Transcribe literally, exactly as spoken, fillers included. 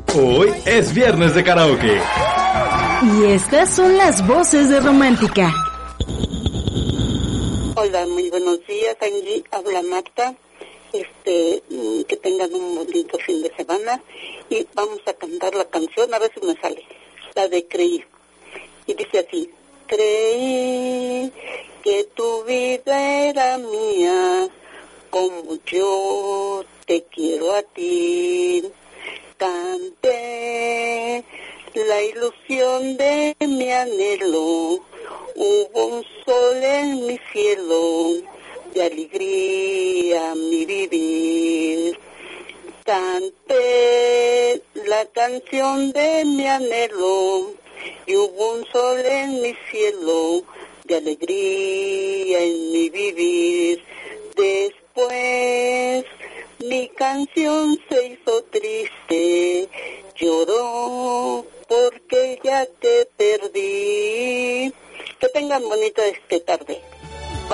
Hoy es viernes de karaoke. Y estas son las voces de Romántica. Hola, muy buenos días, Angie, habla Marta. Este, que tengan un bonito fin de semana y vamos a cantar la canción, a ver si me sale, la de Creí. Y dice así: creí que tu vida era mía, como yo te quiero a ti. Canté la ilusión de mi anhelo, hubo un sol en mi cielo, de alegría mi vivir. Canté la canción de mi anhelo y hubo un sol en mi cielo, de alegría en mi vivir. Después mi canción se hizo triste, lloró porque ya te perdí. Que tengan bonita este tarde.